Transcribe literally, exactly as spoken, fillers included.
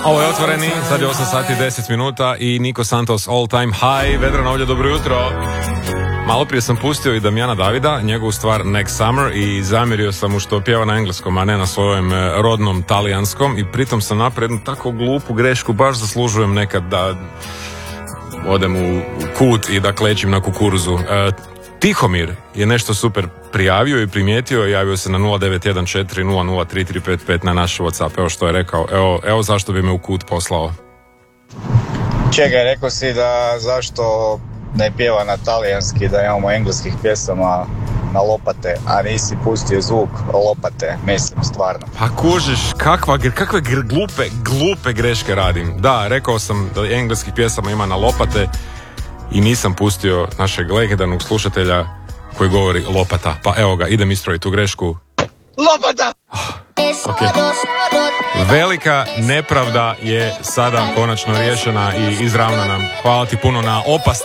Ovo je Otvoreni, sad je osam sati i deset minuta i Niko Santos All Time High. Vedrana ovdje, dobro jutro. Malo prije sam pustio i Damjana Davida, njegovu stvar Next Summer, i zamjerio sam mu što pjeva na engleskom, a ne na svojem rodnom talijanskom, i pritom sam napravio jednu tako glupu grešku, baš zaslužujem nekad da odem u kut i da klečim na kukuruzu. E, Tihomir je nešto super prijavio i primijetio, javio se na nula devet jedan četiri nula nula tri tri pet pet na naš WhatsApp. Evo što je rekao, evo, evo zašto bi me u kut poslao. Čekaj, rekao si da zašto ne pjeva na talijanski, da imamo engleskih pjesama na lopate, a nisi pustio zvuk lopate, mislim, stvarno. Pa kužiš, kakva, kakve glupe, glupe greške radim. Da, rekao sam da engleskih pjesama ima na lopate i nisam pustio našeg legendarnog slušatelja koji govori lopata. Pa evo ga, idem ispraviti tu grešku. Lopata! Okay. Velika nepravda je sada konačno riješena i izravna nam. Hvala ti puno na opasnosti.